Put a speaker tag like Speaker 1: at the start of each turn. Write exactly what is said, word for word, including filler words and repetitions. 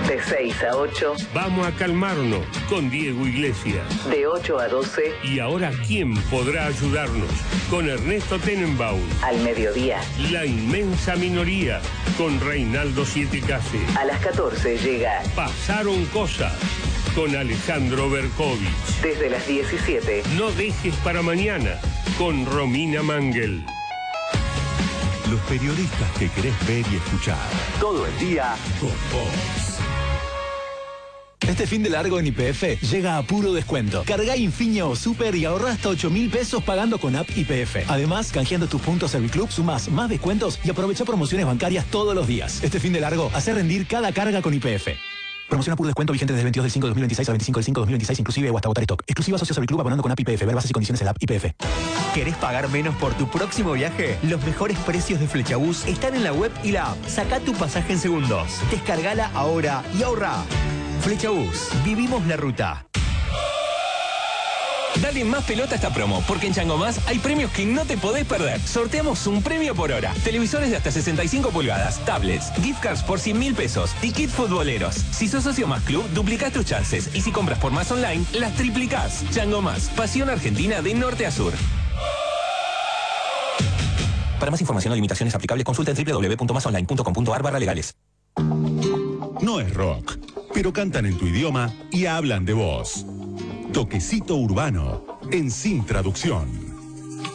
Speaker 1: De seis a ocho.
Speaker 2: Vamos a calmarnos con Diego Iglesias.
Speaker 1: De ocho a doce.
Speaker 2: Y ahora, ¿quién podrá ayudarnos? Con Ernesto Tenenbaum.
Speaker 1: Al mediodía.
Speaker 2: La inmensa minoría con Reinaldo Siete Case.
Speaker 1: A las catorce llega
Speaker 2: Pasaron cosas con Alejandro Berkovich.
Speaker 1: Desde las diecisiete.
Speaker 2: No dejes para mañana con Romina Mangel.
Speaker 3: Los periodistas que querés ver y escuchar.
Speaker 4: Todo el día
Speaker 3: con vos.
Speaker 5: Este fin de largo en Y P F llega a puro descuento. Cargá Infinia o Super y ahorrá hasta ocho mil pesos pagando con app Y P F. Además, canjeando tus puntos Serviclub, sumás más descuentos y aprovecha promociones bancarias todos los días. Este fin de largo, hace rendir cada carga con Y P F. Promoción a puro descuento vigente desde el veintidós del cinco de dos mil veintiséis al veinticinco del cinco de dos mil veintiséis, inclusive o hasta agotar stock. Exclusiva socio Serviclub abonando con app Y P F. Ver bases y condiciones en la app Y P F.
Speaker 6: ¿Querés pagar menos por tu próximo viaje? Los mejores precios de Flechabús están en la web y la app. Sacá tu pasaje en segundos. Descargala ahora y ahorrá. Flechabús. Vivimos la ruta.
Speaker 7: Dale más pelota a esta promo, porque en Chango Más hay premios que no te podés perder. Sorteamos un premio por hora. Televisores de hasta sesenta y cinco pulgadas, tablets, gift cards por cien mil pesos y kit futboleros. Si sos socio Más Club, duplicás tus chances. Y si compras por Más Online, las triplicás. Chango Más, pasión argentina de norte a sur. Para más información o limitaciones aplicables, consulta en doble u doble u doble u punto más online punto com punto a r barra legales.
Speaker 3: No es rock, pero cantan en tu idioma y hablan de vos. Toquecito urbano en Sin Traducción.